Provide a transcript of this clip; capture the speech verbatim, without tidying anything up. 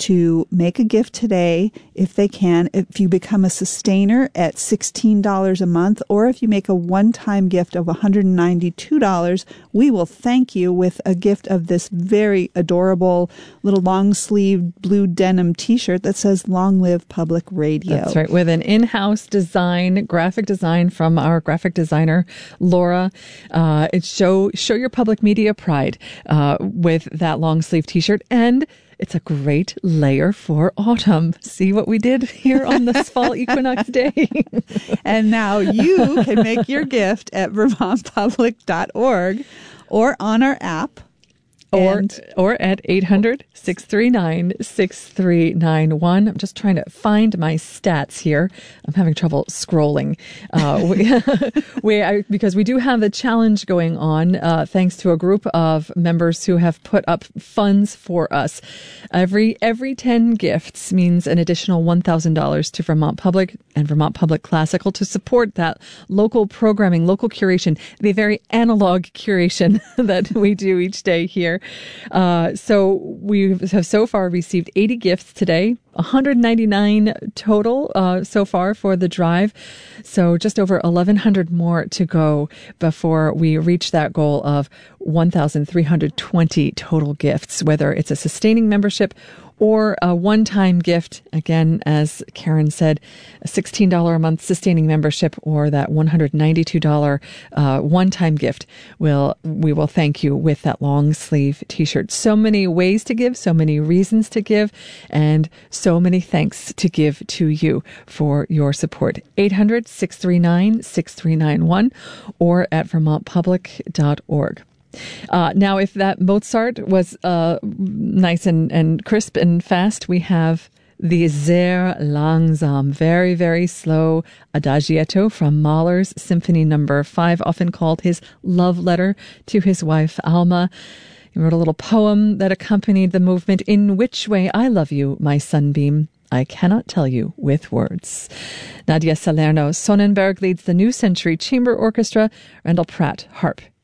to make a gift today if they can. If you become a sustainer at sixteen dollars a month, or if you make a one-time gift of one hundred ninety-two dollars, we will thank you with a gift of this very adorable little long-sleeved blue denim t-shirt that says Long Live Public Radio. That's right, with an in-house design, graphic design from our graphic designer, Laura. Uh, it's show, show your public media pride uh, with that long-sleeve t-shirt, and it's a great layer for autumn. See what we did here on this fall equinox day. And now you can make your gift at vermont public dot org or on our app. Or And, or at eight hundred, six three nine, six three nine one. I'm just trying to find my stats here. I'm having trouble scrolling. Uh, we, we, I, because we do have a challenge going on, uh, thanks to a group of members who have put up funds for us. Every, every ten gifts means an additional one thousand dollars to Vermont Public and Vermont Public Classical to support that local programming, local curation, the very analog curation that we do each day here. Uh, so we have so far received eighty gifts today, one hundred ninety-nine total uh, so far for the drive. So just over eleven hundred more to go before we reach that goal of one thousand three hundred twenty total gifts, whether it's a sustaining membership or a one-time gift. Again, as Karen said, a sixteen dollars a month sustaining membership or that one hundred ninety-two dollars uh, one-time gift. Will we will thank you with that long sleeve t-shirt. So many ways to give, so many reasons to give, and so many thanks to give to you for your support. eight hundred, six three nine, six three nine one or at vermont public dot org. Uh, now, if that Mozart was uh, nice and, and crisp and fast, we have the Sehr langsam, very, very slow Adagietto from Mahler's Symphony Number Five, often called his love letter to his wife, Alma. He wrote a little poem that accompanied the movement, In Which Way I Love You, My Sunbeam. I cannot tell you with words. Nadia Salerno Sonnenberg leads the New Century Chamber Orchestra. Randall Pratt, harp